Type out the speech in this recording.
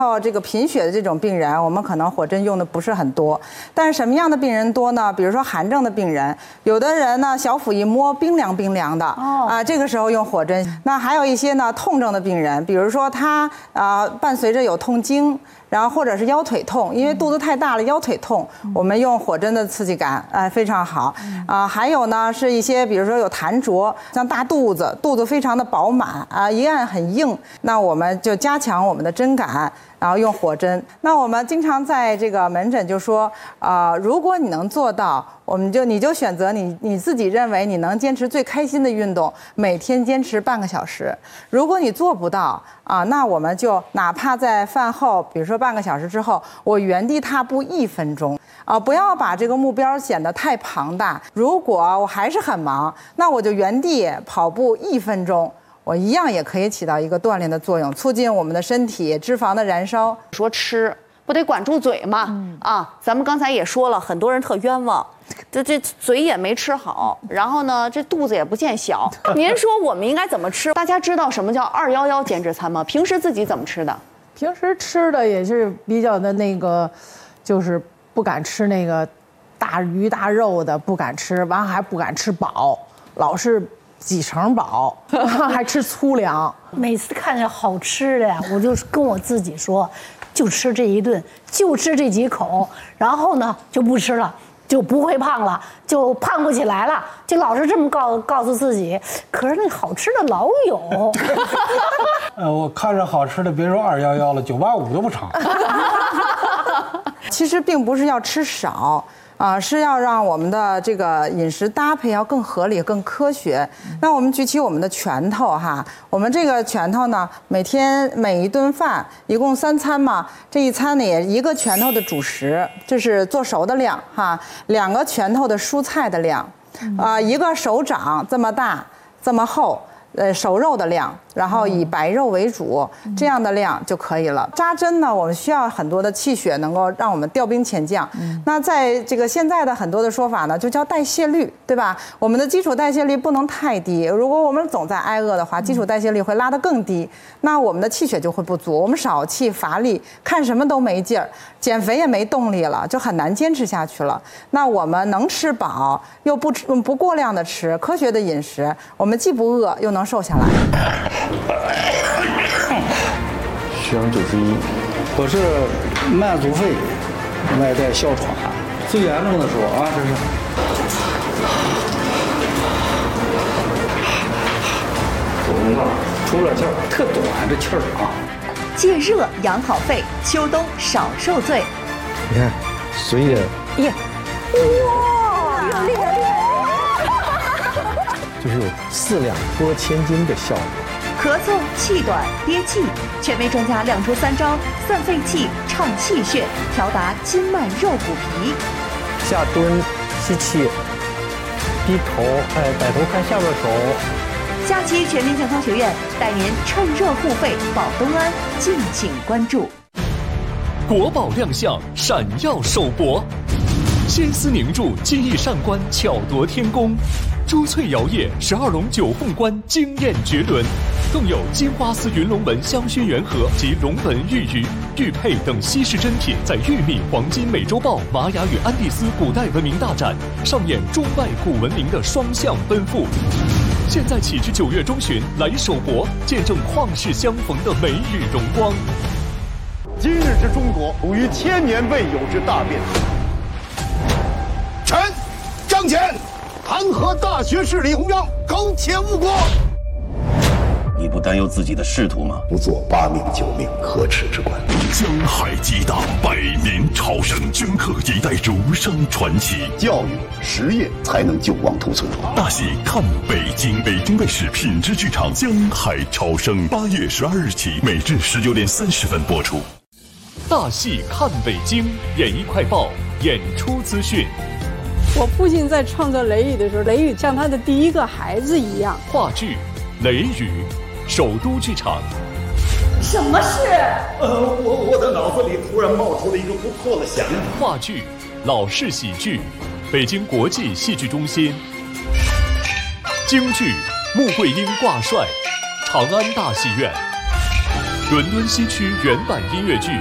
这个贫血的这种病人，我们可能火针用的不是很多。但是什么样的病人多呢？比如说寒症的病人，有的人呢小腹一摸冰凉冰凉的，这个时候用火针。那还有一些呢痛症的病人，比如说他伴随着有痛经。然后或者是腰腿痛，因为肚子太大了，腰腿痛，我们用火针的刺激感，非常好。还有呢是一些，比如说有痰浊，像大肚子，肚子非常的饱满一按很硬，那我们就加强我们的针感，然后用火针。那我们经常在这个门诊就说，如果你能做到，你就选择你自己认为你能坚持最开心的运动，每天坚持半个小时。如果你做不到那我们就哪怕在饭后，比如说半个小时之后，我原地踏步1分钟不要把这个目标显得太庞大。如果我还是很忙，那我就原地跑步1分钟。我一样也可以起到一个锻炼的作用，促进我们的身体脂肪的燃烧。 说吃不得管住嘴嘛？咱们刚才也说了，很多人特冤枉，这嘴也没吃好，然后呢，这肚子也不见小。您说我们应该怎么吃？大家知道什么叫211减脂餐吗？平时自己怎么吃的？ 平时吃的也是比较的那个，就是不敢吃那个大鱼大肉的，不敢吃，完还不敢吃饱，老是几成饱，还吃粗粮。 每次看见好吃的呀，我就跟我自己说，就吃这一顿，就吃这几口，然后呢就不吃了，就不会胖了，就胖不起来了，就老是这么告诉自己。可是那好吃的老有。 我看着好吃的，别说211了，985都不成。 其实并不是要吃少。是要让我们的这个饮食搭配要更合理、更科学。那我们举起我们的拳头我们这个拳头呢，每一顿饭一共3餐嘛，这一餐呢也1个拳头的主食，这是做熟的量2个拳头的蔬菜的量，1个手掌这么大这么厚。熟肉的量，然后以白肉为主，这样的量就可以了。扎针呢，我们需要很多的气血，能够让我们调兵遣将。那在这个现在的很多的说法呢，就叫代谢率，对吧？我们的基础代谢率不能太低，如果我们总在挨饿的话，基础代谢率会拉得更低，那我们的气血就会不足，我们少气乏力，看什么都没劲儿，减肥也没动力了，就很难坚持下去了。那我们能吃饱，又不过量的吃，科学的饮食，我们既不饿又能瘦下来。 血氧91， 我是慢阻肺，外带哮喘，最严重的时候这是。出了气儿，特短这气儿戒热养好肺，秋冬少受罪。 你看，水也哇，厉害！ 就是有4两拨千斤的效果。 咳嗽、气短、憋气，权威专家亮出3招：散肺气、畅气血，调达筋脉肉骨皮。 下蹲，吸气，低头，摆头看下边手。 佳期全民健康学院带您趁热护肺保东安，敬请关注。 国宝亮相，闪耀首博，心思凝注，机翼上官，巧夺天工。珠翠摇曳，12龙9凤冠惊艳绝伦，更有金花丝云龙纹香薰圆盒及龙纹玉鱼、玉佩等稀世珍品，在玉密黄金美洲豹、玛雅与安第斯古代文明大展上演中外古文明的双向奔赴。现在起至9月中旬，来首博，见证旷世相逢的美与荣光。 今日之中国，属于千年未有之大变。臣张骞弹劾大学士李鸿章苟且误国。 你不担忧自己的仕途吗？ 不做8命9命可耻之官。 江海激荡，100年朝圣，镌刻一代儒生传奇。 教育实业才能救亡图存。 大戏看北京，北京卫视品质剧场《江海潮生》8月12日起，每日19点30分播出。 大戏看北京，演艺快报演出资讯。 我父亲在创作《雷雨》的时候，雷雨像他的第1个孩子一样。 话剧《雷雨》，首都剧场。 什么事？ 我的脑子里突然冒出了一个不错的想法。 话剧老式喜剧，北京国际戏剧中心。京剧穆桂英挂帅，长安大戏院。 伦敦西区原版音乐剧